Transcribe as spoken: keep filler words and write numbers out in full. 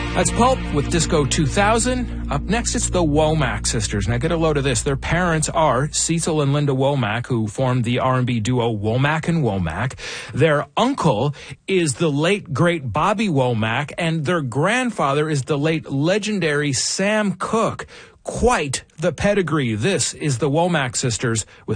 That's Pulp with Disco two thousand. Up next, it's the Womack sisters. Now, get a load of this. Their parents are Cecil and Linda Womack, who formed the R and B duo Womack and Womack. Their uncle is the late, great Bobby Womack, and their grandfather is the late, legendary Sam Cooke. Quite the pedigree. This is the Womack sisters with